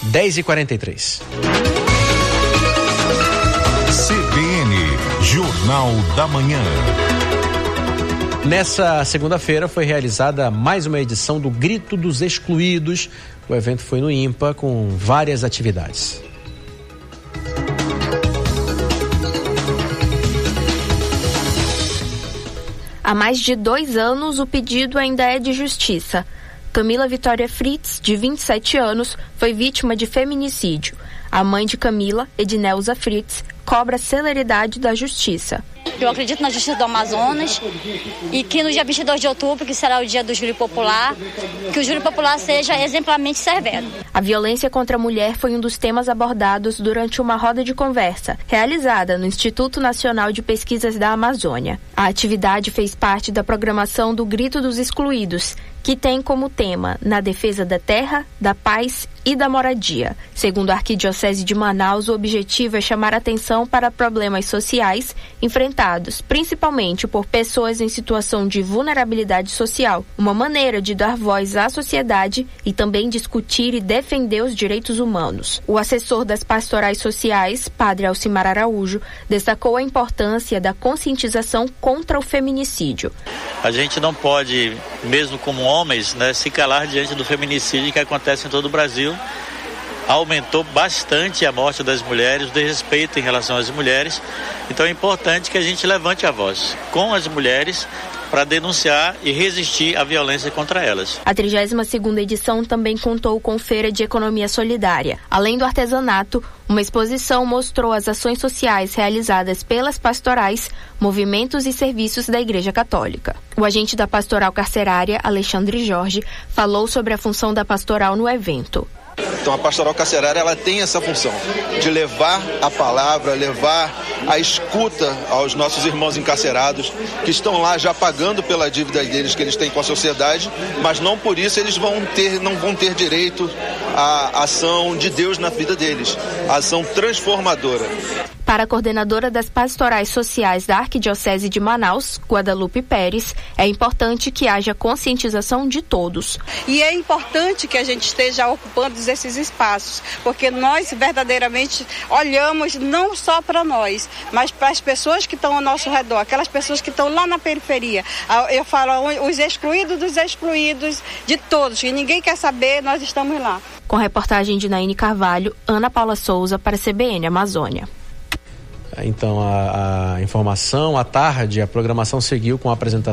10h43. CBN, Jornal da Manhã. Nessa segunda-feira foi realizada mais uma edição do Grito dos Excluídos. O evento foi no INPA com várias atividades. Há mais de 2 anos, o pedido ainda é de justiça. Camila Vitória Fritz, de 27 anos, foi vítima de feminicídio. A mãe de Camila, Edneuza Fritz, cobra a celeridade da justiça. Eu acredito na justiça do Amazonas e que no dia 22 de outubro, que será o dia do júri popular, que o júri popular seja exemplarmente severo. A violência contra a mulher foi um dos temas abordados durante uma roda de conversa, realizada no Instituto Nacional de Pesquisas da Amazônia. A atividade fez parte da programação do Grito dos Excluídos, que tem como tema Na Defesa da Terra, da Paz e da Moradia. Segundo a Arquidiocese de Manaus, o objetivo é chamar atenção para problemas sociais enfrentados principalmente por pessoas em situação de vulnerabilidade social, uma maneira de dar voz à sociedade e também discutir e defender os direitos humanos. O assessor das pastorais sociais, Padre Alcimar Araújo, destacou a importância da conscientização contra o feminicídio. A gente não pode, mesmo como homens, se calar diante do feminicídio que acontece em todo o Brasil. Aumentou bastante a morte das mulheres, o desrespeito em relação às mulheres. Então é importante que a gente levante a voz com as mulheres para denunciar e resistir à violência contra elas. A 32ª edição também contou com feira de economia solidária. Além do artesanato, uma exposição mostrou as ações sociais realizadas pelas pastorais, movimentos e serviços da Igreja Católica. O agente da Pastoral Carcerária, Alexandre Jorge, falou sobre a função da pastoral no evento. Então a pastoral carcerária ela tem essa função de levar a palavra, levar a escuta aos nossos irmãos encarcerados que estão lá já pagando pela dívida deles que eles têm com a sociedade, mas não por isso eles não vão ter direito à ação de Deus na vida deles, a ação transformadora. Para a coordenadora das pastorais sociais da Arquidiocese de Manaus, Guadalupe Pérez, é importante que haja conscientização de todos. E é importante que a gente esteja ocupando esses espaços, porque nós verdadeiramente olhamos não só para nós, mas para as pessoas que estão ao nosso redor, aquelas pessoas que estão lá na periferia. Eu falo os excluídos dos excluídos, de todos, que ninguém quer saber, nós estamos lá. Com reportagem de Naine Carvalho, Ana Paula Souza para a CBN Amazônia. Então a informação, à tarde, a programação seguiu com a apresentação